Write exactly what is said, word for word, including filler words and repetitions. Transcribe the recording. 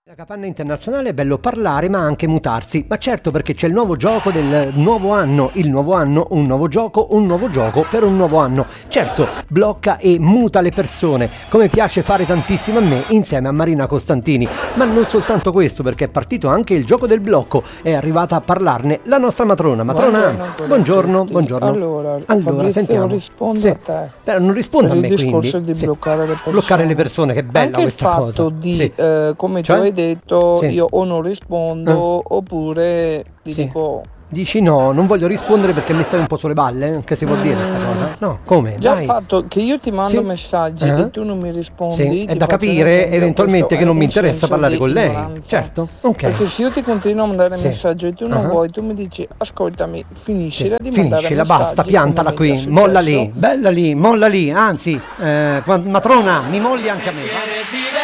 La capanna internazionale è bello parlare ma anche mutarsi, ma certo perché c'è il nuovo gioco del nuovo anno, il nuovo anno, un nuovo gioco, un nuovo gioco per un nuovo anno. Certo, blocca e muta le persone, come piace fare tantissimo a me insieme a Marina Costantini. Ma non soltanto questo, perché è partito anche il gioco del blocco, è arrivata a parlarne la nostra matrona. Matrona, Buongiorno, buongiorno, buongiorno. Allora, Allora, Fabrizio, sentiamo. rispondo Sì. a te. Però non risponda Per a il me, discorso quindi. di Sì. bloccare le persone. Bloccare le persone, che bella Anche questa il fatto cosa. di, Sì. eh, come Cioè? tu hai detto, Sì. io o non rispondo Eh. oppure ti Sì. dico... Dici no, non voglio rispondere perché mi stai un po' sulle balle? Che si può dire sta Mm, cosa? No, come? già il Dai. fatto che io ti mando Sì. messaggi Eh? e tu non mi rispondi, Sì, è ti da faccio un capire esempio, eventualmente questo che è non mi un interessa senso parlare di con lei. ignoranza. Certo, ok. Perché se io ti continuo a mandare Sì. messaggi e tu non Ah. vuoi, tu mi dici, ascoltami, Sì, finiscila di mandare finiscila, basta, messaggi come piantala mi è già qui, molla successo. lì, bella lì, molla lì, anzi, eh, qua- matrona, mi molli anche a me. Va?